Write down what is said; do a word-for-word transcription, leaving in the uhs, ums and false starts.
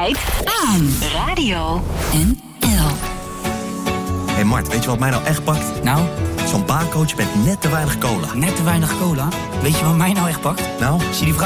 tijd aan Radio N L. Hé hey Mart, weet je wat mij nou echt pakt? Nou? Zo'n baancoach met net te weinig cola. Net te weinig cola? Weet je wat mij nou echt pakt? Nou? Zie die vrouw